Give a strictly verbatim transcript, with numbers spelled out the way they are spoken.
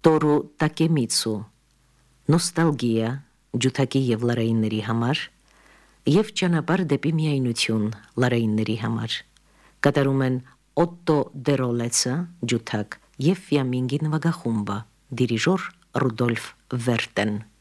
Տորու Տակեմիցու, նոստալգիա ջութակի և լարայինների համար և ճանապարհ դեպի միայնություն լարայինների համար։ Կատարում են Օտտո Դերոլեցը ջութակ և Ֆիամինգի նվագախումբը, դիրիժոր Ռուդոլֆ Վերտեն։